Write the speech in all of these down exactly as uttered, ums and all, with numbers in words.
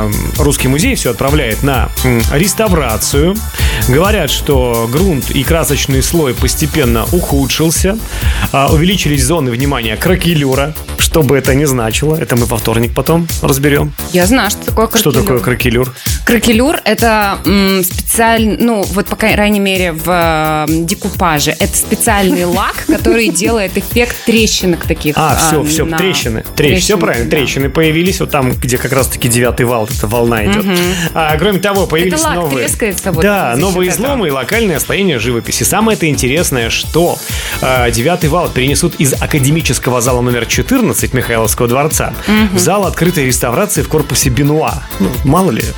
э, Русский музей все отправляет на э, реставрацию. Говорят, что грунт и красочный слой постепенно ухудшился. э, Увеличились зоны внимания кракелюра. Что бы это ни значило. Это мы во вторник потом разберем. Я знаю, что такое кракелюр. Что такое кракелюр? Кракелюр – это м, специальный, ну, вот, по крайней мере, в э, декупаже. Это специальный лак, который делает эффект трещинок таких. А, все, э, все, на... трещины. Трещины. Все правильно, да. трещины появились. Вот там, где как раз-таки девятый вал, эта волна идет. Угу. А, кроме того, появились это лак новые... трескается. Вот, да, за новые счет изломы этого. и локальное освоение живописи. Самое это интересное, что э, девятый вал перенесут из академического зала номер четырнадцать Михайловского дворца угу. в зал открытой реставрации в корпусе Бенуа. Ну, мало ли.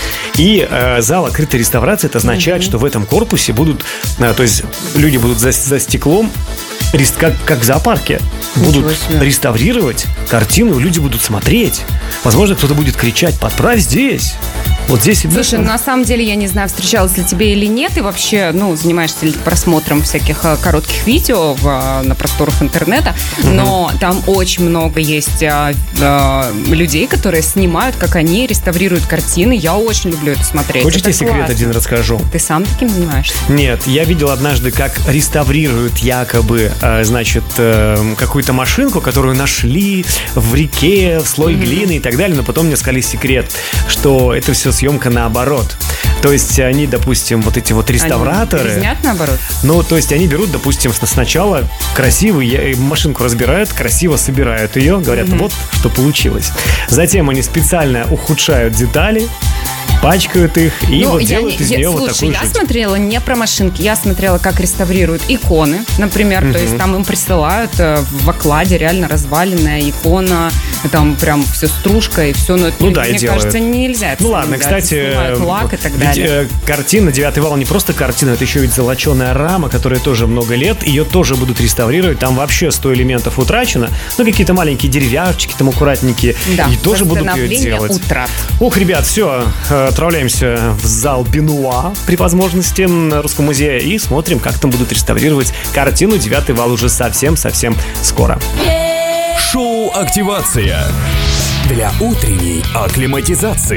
И э, зал открытой реставрации, это означает, mm-hmm. что в этом корпусе будут, э, то есть люди будут за, за стеклом, рес, как, как в зоопарке, будут реставрировать картину, люди будут смотреть. Возможно, кто-то будет кричать: «Подправь здесь». Вот здесь и Слушай, на самом деле, я не знаю, встречалась ли тебе или нет, и вообще, ну, занимаешься ли ты просмотром всяких коротких видео в, на просторах интернета, угу. но там очень много есть а, а, людей, которые снимают, как они реставрируют картины. Я очень люблю это смотреть. Хочешь, это тебе секрет классно. один расскажу? Ты сам таким занимаешься? Нет, я видел однажды, как реставрируют якобы, э, значит, э, какую-то машинку, которую нашли в реке, в слой mm-hmm. глины и так далее, но потом мне сказали секрет, что это все съемка наоборот. То есть они, допустим, вот эти вот реставраторы... Они резнят наоборот? Ну, то есть они берут, допустим, сначала красиво машинку разбирают, красиво собирают ее, говорят, mm-hmm. вот что получилось. Затем они специально ухудшают детали, пачкают их и ну, вот делают не, из я, нее слушай, вот такую я жуть. смотрела не про машинки, я смотрела, как реставрируют иконы, например, mm-hmm. то есть там им присылают в окладе реально разваленная икона, там прям все стружка и все, но это, ну, да, мне делают. кажется, нельзя. Ну ладно, взять. кстати, Снимают лак и так ведь, далее. Э, картина «Девятый вал» не просто картина, это еще ведь золоченая рама, которая тоже много лет, ее тоже будут реставрировать, там вообще сто элементов утрачено, ну какие-то маленькие деревяшечки там аккуратненькие, да, и тоже будут ее делать. Утрат. Ух, ребят, все, отправляемся в зал Бенуа при возможности Русского музея и смотрим, как там будут реставрировать картину «Девятый вал» уже совсем-совсем скоро. Шоу «Активация» для утренней акклиматизации.